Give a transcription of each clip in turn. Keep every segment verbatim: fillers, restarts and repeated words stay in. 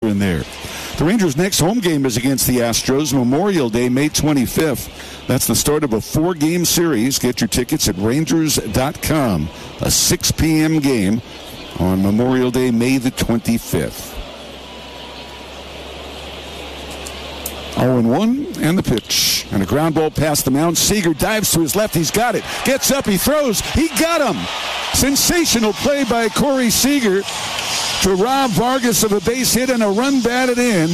in there. The Rangers' next home game is against the Astros, Memorial Day, May twenty-fifth. That's the start of a four-game series. Get your tickets at Rangers dot com. A six p.m. game on Memorial Day, May the twenty-fifth. oh and one, and the pitch. And a ground ball past the mound. Seager dives to his left. He's got it. Gets up. He throws. He got him. Sensational play by Corey Seager to rob Vargas of a base hit and a run batted in.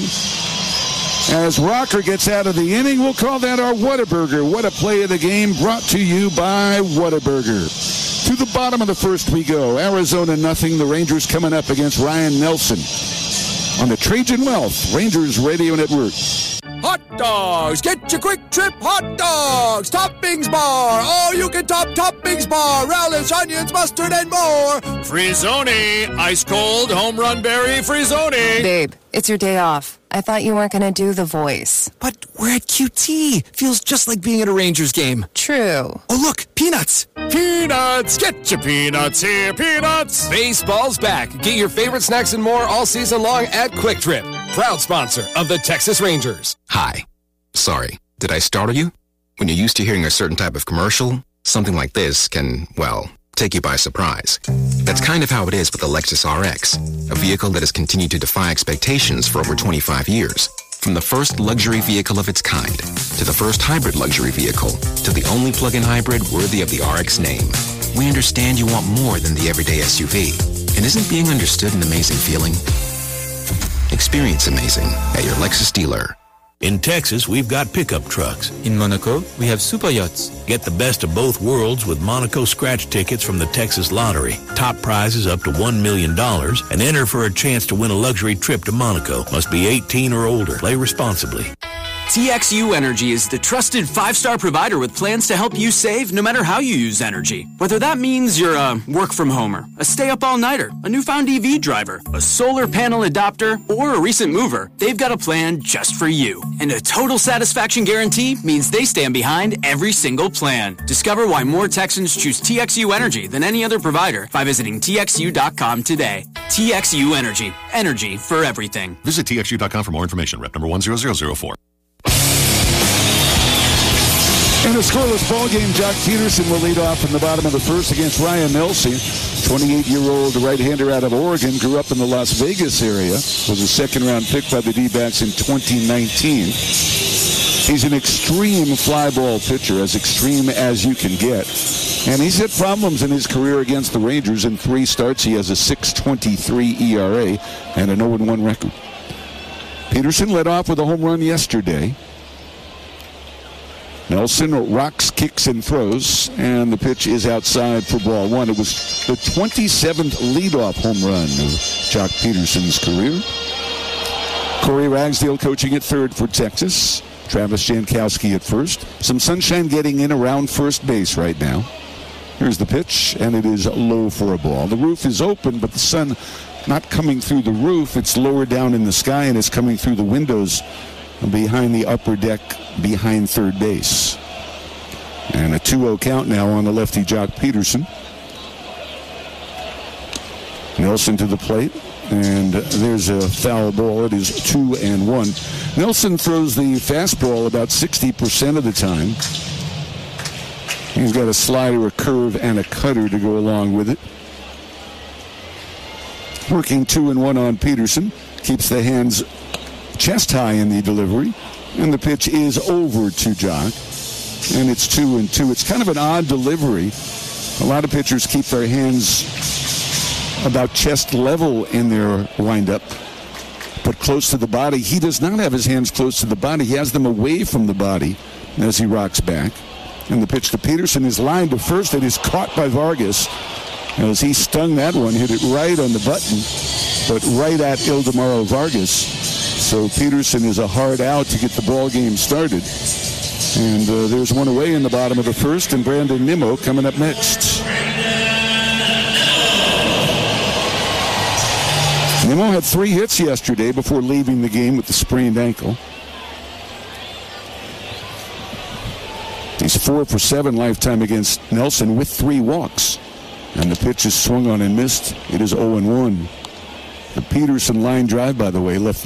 As Rocker gets out of the inning, we'll call that our Whataburger. What a play of the game, brought to you by Whataburger. To the bottom of the first we go. Arizona nothing. The Rangers coming up against Ryan Nelson on the Trajan Wealth Rangers Radio Network. Hot dogs! Get your Quick Trip hot dogs! Toppings bar! Oh, you can top toppings bar! Relish, onions, mustard, and more! Frizzoni! Ice cold home run berry Frizzoni! Babe, it's your day off. I thought you weren't going to do the voice. But we're at Q T. Feels just like being at a Rangers game. True. Oh, look, peanuts. Peanuts. Get your peanuts here, peanuts. Baseball's back. Get your favorite snacks and more all season long at Quick Trip. Proud sponsor of the Texas Rangers. Hi. Sorry. Did I startle you? When you're used to hearing a certain type of commercial, something like this can, well, take you by surprise. That's kind of how it is with the Lexus R X, a vehicle that has continued to defy expectations for over twenty-five years. From the first luxury vehicle of its kind, to the first hybrid luxury vehicle, to the only plug-in hybrid worthy of the R X name. We understand you want more than the everyday S U V. And isn't being understood an amazing feeling? Experience amazing at your Lexus dealer. In Texas, we've got pickup trucks. In Monaco, we have super yachts. Get the best of both worlds with Monaco scratch tickets from the Texas Lottery. Top prizes up to one million dollars and enter for a chance to win a luxury trip to Monaco. Must be eighteen or older. Play responsibly. T X U Energy is the trusted five-star provider with plans to help you save no matter how you use energy. Whether that means you're a work-from-homer, a stay-up-all-nighter, a newfound E V driver, a solar panel adopter, or a recent mover, they've got a plan just for you. And a total satisfaction guarantee means they stand behind every single plan. Discover why more Texans choose T X U Energy than any other provider by visiting T X U dot com today. T X U Energy. Energy for everything. Visit T X U dot com for more information. Rep number one zero zero zero four. In a scoreless ball game, Jock Peterson will lead off in the bottom of the first against Ryan Nelson. twenty-eight-year-old right-hander out of Oregon, grew up in the Las Vegas area, was a second-round pick by the D-backs in twenty nineteen. He's an extreme fly ball pitcher, as extreme as you can get. And he's had problems in his career against the Rangers. In three starts, he has a six twenty-three E R A and an oh and one record. Peterson led off with a home run yesterday. Nelson rocks, kicks, and throws, and the pitch is outside for ball one. It was the twenty-seventh leadoff home run of Jock Peterson's career. Corey Ragsdale coaching at third for Texas. Travis Jankowski at first. Some sunshine getting in around first base right now. Here's the pitch, and it is low for a ball. The roof is open, but the sun not coming through the roof. It's lower down in the sky, and it's coming through the windows behind the upper deck, behind third base. And a two oh count now on the lefty Jock Peterson. Nelson to the plate, and there's a foul ball. It is two and one. Nelson throws the fastball about sixty percent of the time. He's got a slider, a curve, and a cutter to go along with it. Working two and one on Peterson. Keeps the hands chest high in the delivery, and the pitch is over to Jock, and it's two and two. It's kind of an odd delivery. A lot of pitchers keep their hands about chest level in their windup, but close to the body. He does not have his hands close to the body. He has them away from the body as he rocks back. And the pitch to Peterson is lined to first. It is caught by Vargas as he stung that one, hit it right on the button, but right at Ildemaro Vargas. So Peterson is a hard out to get the ball game started. And uh, there's one away in the bottom of the first, and Brandon Nimmo coming up next. Nimmo had three hits yesterday before leaving the game with the sprained ankle. He's four for seven lifetime against Nelson with three walks. And the pitch is swung on and missed. It is oh and one. The Peterson line drive, by the way, left